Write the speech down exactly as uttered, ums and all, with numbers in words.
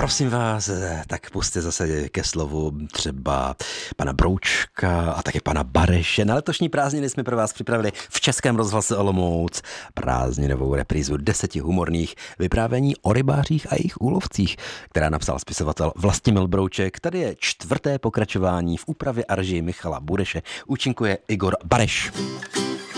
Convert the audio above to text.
prosím vás, tak pusťte zase ke slovu třeba pana Broučka a také pana Bareše. Na letošní prázdniny jsme pro vás připravili v Českém rozhlase Olomouc prázdninovou reprízu deseti humorných vyprávění o rybářích a jejich úlovcích, která napsal spisovatel Vlastimil Brouček. Tady je čtvrté pokračování v úpravě a režii Michala Bureše. Účinkuje Igor Bareš.